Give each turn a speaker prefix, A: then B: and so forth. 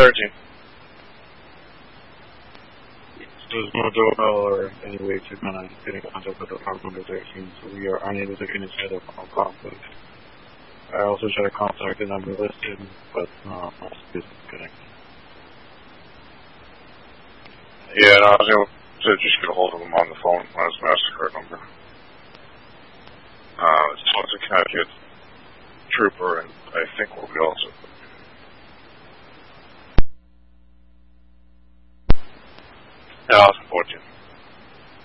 A: searching.
B: There's no doorbell or any way to kind of get in contact with the apartment 13, so we are unable to initiate a phone conflict. I also tried to contact the number listed, but it's disconnected.
A: Yeah, no, I was able to just get a hold of him on the phone on his MasterCard number. So it's a Connecticut trooper, and I think we'll be also. Yeah,